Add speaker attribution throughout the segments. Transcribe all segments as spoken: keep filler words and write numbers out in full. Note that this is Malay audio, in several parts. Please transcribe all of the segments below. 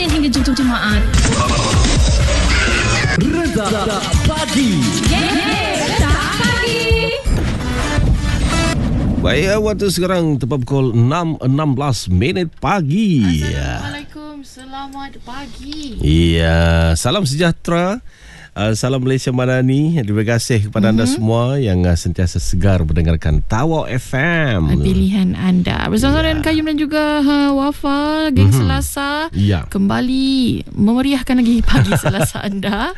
Speaker 1: Isnin hingga Jumaat.
Speaker 2: Reza Pagi.
Speaker 1: Yeay, Reza Pagi.
Speaker 3: Baik, waktu sekarang tepat pukul enam enam belas minit pagi.
Speaker 4: Assalamualaikum, selamat pagi.
Speaker 3: Iya, salam sejahtera. Uh, salam Malaysia Madani. Terima kasih kepada mm-hmm. anda semua yang uh, sentiasa segar mendengarkan Tawau F M.
Speaker 4: Pilihan anda bersama yeah. dengan Kayum dan juga uh, Wafa, geng mm-hmm. Selasa
Speaker 3: yeah.
Speaker 4: kembali memeriahkan lagi pagi Selasa anda.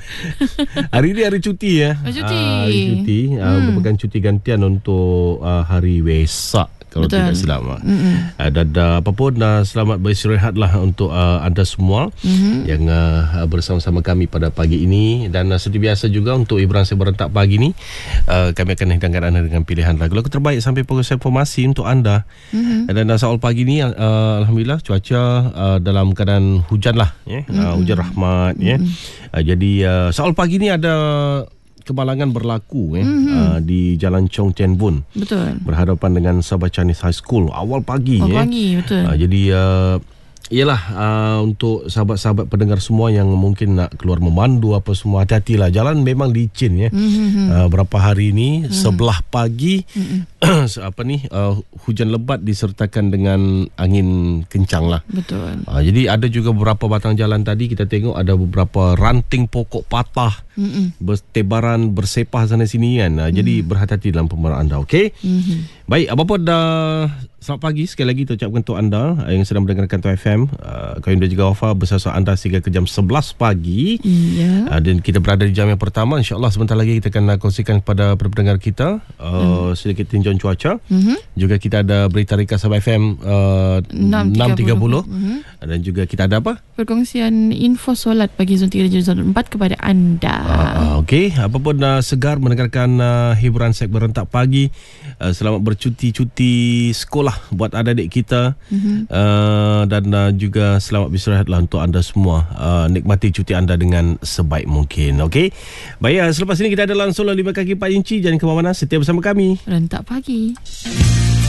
Speaker 3: Hari ini hari cuti ya.
Speaker 4: Hari cuti.
Speaker 3: Uh, hari cuti. Uh, hmm. Merupakan cuti gantian untuk uh, hari Wesak. Kalau Betul. tidak silap. Uh, dan uh, apapun uh, selamat beristirahatlah untuk uh, anda semua mm-hmm. yang uh, bersama-sama kami pada pagi ini. Dan uh, seperti biasa juga untuk hiburan saya berentak pagi ini, uh, kami akan hidangkan anda dengan pilihan lagu-lagu terbaik sampai pukul informasi untuk anda. Mm-hmm. Dan uh, soal pagi ini uh, Alhamdulillah cuaca uh, dalam keadaan hujan lah, yeah? mm-hmm. uh, hujan rahmat. Mm-hmm. Yeah? Uh, jadi uh, soal pagi ini ada kemalangan berlaku eh, mm-hmm. uh, di Jalan Chong Chen Bun. Betul. Berhadapan dengan Sabah Chinese High School awal pagi. Awal eh. pagi, betul. Uh, jadi uh, ialah uh, untuk sahabat-sahabat pendengar semua yang mungkin nak keluar memandu apa semua, hati-hatilah. Jalan memang licin ya. Mm-hmm. Uh, berapa hari ini mm-hmm. sebelah pagi mm-hmm. apa ni uh, hujan lebat disertakan dengan angin kencang lah. Betul. Uh, jadi ada juga beberapa batang jalan tadi kita tengok ada beberapa ranting pokok patah mm-hmm. bertebaran bersepah sana sini kan. Uh, mm-hmm. Jadi berhati-hati dalam pemeliharaan anda. Okey. Mm-hmm. Baik, apa-apa dah. Selamat pagi sekali lagi kita ucapkan untuk anda yang sedang mendengarkan Tawau F M. Uh, Kayum dan juga Wafa bersama anda sehingga ke jam sebelas pagi. Iya. Uh, dan kita berada di jam yang pertama. InsyaAllah sebentar lagi kita akan kongsikan kepada pendengar kita uh, hmm. sedikit tinjauan cuaca. Mm-hmm. Juga kita ada berita ringkas Sabah F M uh, enam tiga puluh. Mm-hmm. Dan juga kita ada apa?
Speaker 4: Perkongsian info solat pagi zon tiga dan zon empat kepada anda.
Speaker 3: Uh, Okey, apapun uh, segar mendengarkan uh, hiburan segmen rentak pagi. Uh, selamat bercuti-cuti sekolah buat adik-adik kita. Mm-hmm. uh, dan uh, juga selamat beristirahatlah untuk anda semua. Uh, nikmati cuti anda dengan sebaik mungkin. Okey. Baik, uh, selepas ini kita ada langsung lima kaki empat inci. Jangan ke mana-mana, setia bersama kami.
Speaker 4: Rentak pagi.